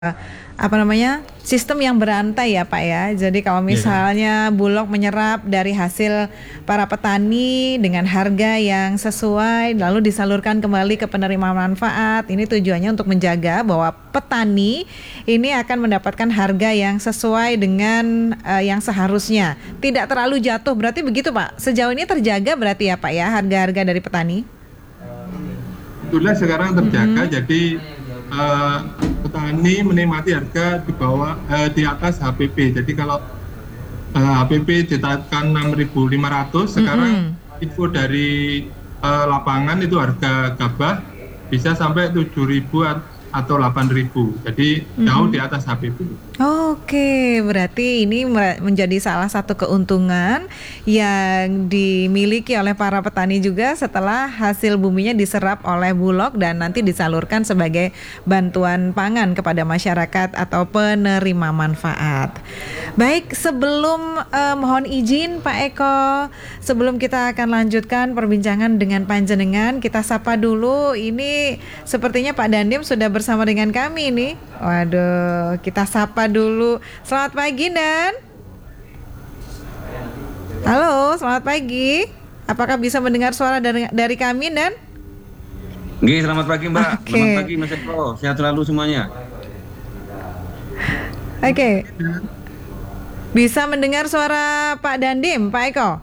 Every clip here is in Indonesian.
sistem yang berantai ya Pak ya. Jadi kalau misalnya Bulog menyerap dari hasil para petani dengan harga yang sesuai lalu disalurkan kembali ke penerima manfaat, ini tujuannya untuk menjaga bahwa petani ini akan mendapatkan harga yang sesuai dengan yang seharusnya, tidak terlalu jatuh. Berarti begitu Pak, sejauh ini terjaga berarti ya Pak ya harga-harga dari petani? Alhamdulillah sekarang terjaga. Jadi petani menikmati harga di bawah di atas HPP. Jadi kalau HPP ditetapkan 6.500, sekarang info dari lapangan itu harga gabah bisa sampai 7.000 atau 8.000. Jadi jauh di atas HPP. Oke, berarti ini menjadi salah satu keuntungan yang dimiliki oleh para petani juga setelah hasil buminya diserap oleh Bulog dan nanti disalurkan sebagai bantuan pangan kepada masyarakat atau penerima manfaat. Baik, sebelum mohon izin Pak Eko, sebelum kita akan lanjutkan perbincangan dengan panjenengan, kita sapa dulu. Ini sepertinya Pak Dandim sudah bersama dengan kami nih. Waduh, kita sapa dulu. Selamat pagi, Dan. Halo, selamat pagi. Apakah bisa mendengar suara dari kami, Dan? Nggih, selamat pagi Mbak. Okay. Selamat pagi Mas Eko. Sehat selalu semuanya. Oke. Bisa mendengar suara Pak Dandim, Pak Eko?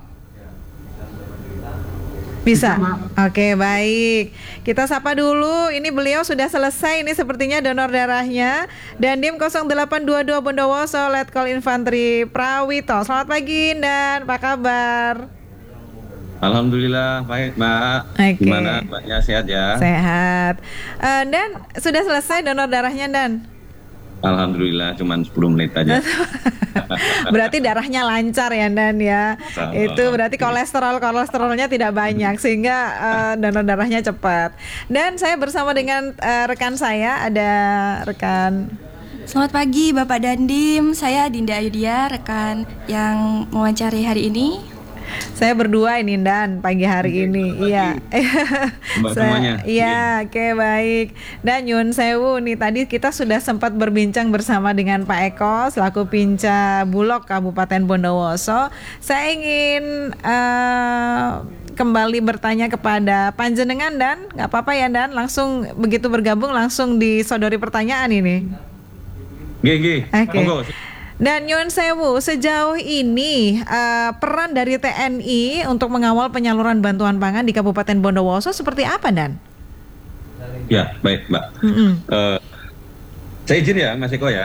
Bisa? Oke, baik. Kita sapa dulu, ini beliau sudah selesai, ini sepertinya donor darahnya. Dandim 0822 Bondowoso, Letkol Infantri Prawito. Selamat pagi, Dan. Apa kabar? Alhamdulillah, baik Mbak. Okay. Gimana Mbaknya, sehat ya? Sehat. Dan, sudah selesai donor darahnya, Dan? Alhamdulillah, cuman 10 menit aja. Berarti darahnya lancar ya Dan ya. Itu berarti kolesterolnya tidak banyak sehingga donor darahnya cepat. Dan saya bersama dengan rekan saya, ada rekan. Selamat pagi Bapak Dandim, saya Dinda Ayudia, rekan yang mewawancari hari ini. Saya berdua ini Dan pagi hari ini. Iya. Semuanya. Iya, oke, baik. Dan nyun sewu nih, tadi kita sudah sempat berbincang bersama dengan Pak Eko selaku Pinca Bulog Kabupaten Bondowoso. Saya ingin kembali bertanya kepada panjenengan Dan, nggak apa-apa ya Dan, langsung begitu bergabung langsung disodori pertanyaan ini. Nggih. Monggo. Dan nyuwun sewu, sejauh ini peran dari TNI untuk mengawal penyaluran bantuan pangan di Kabupaten Bondowoso seperti apa, Dan? Ya, baik Mbak. Saya izin ya Mas Eko ya.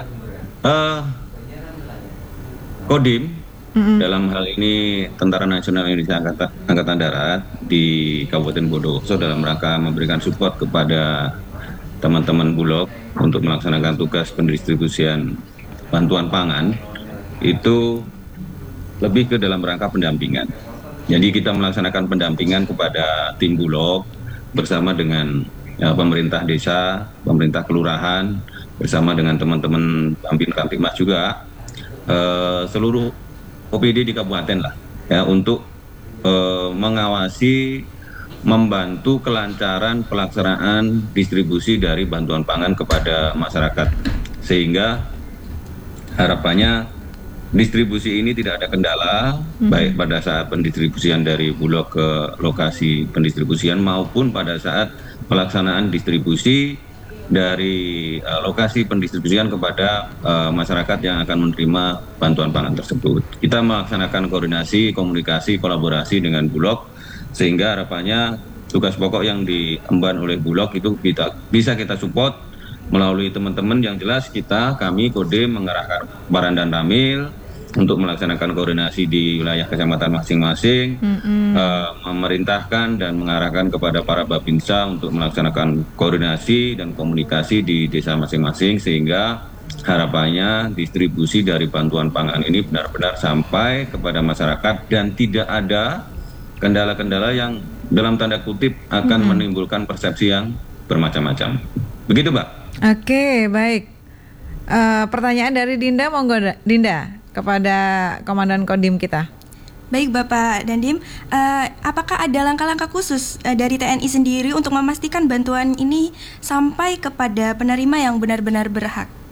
Kodim dalam hal ini Tentara Nasional Indonesia Angkatan Darat di Kabupaten Bondowoso dalam rangka memberikan support kepada teman-teman Bulog untuk melaksanakan tugas pendistribusian bantuan pangan itu lebih ke dalam rangka pendampingan. Jadi kita melaksanakan pendampingan kepada tim Bulog bersama dengan pemerintah desa, pemerintah kelurahan, bersama dengan teman-teman Kamtibmas juga, seluruh OPD di kabupaten lah ya, untuk mengawasi, membantu kelancaran pelaksanaan distribusi dari bantuan pangan kepada masyarakat, sehingga harapannya distribusi ini tidak ada kendala, baik pada saat pendistribusian dari Bulog ke lokasi pendistribusian maupun pada saat pelaksanaan distribusi dari lokasi pendistribusian kepada masyarakat yang akan menerima bantuan pangan tersebut. Kita melaksanakan koordinasi, komunikasi, kolaborasi dengan Bulog, sehingga harapannya tugas pokok yang diemban oleh Bulog itu bisa kita support melalui teman-teman yang jelas kami Kodim mengarahkan Baran dan Ramil untuk melaksanakan koordinasi di wilayah kecamatan masing-masing, memerintahkan dan mengarahkan kepada para Babinsa untuk melaksanakan koordinasi dan komunikasi di desa masing-masing, sehingga harapannya distribusi dari bantuan pangan ini benar-benar sampai kepada masyarakat dan tidak ada kendala-kendala yang dalam tanda kutip akan menimbulkan persepsi yang bermacam-macam. Begitu Mbak. Oke, baik. Pertanyaan dari Dinda, monggo Dinda, kepada Komandan Kodim kita. Baik Bapak Dandim, apakah ada langkah-langkah khusus dari TNI sendiri untuk memastikan bantuan ini sampai kepada penerima yang benar-benar berhak?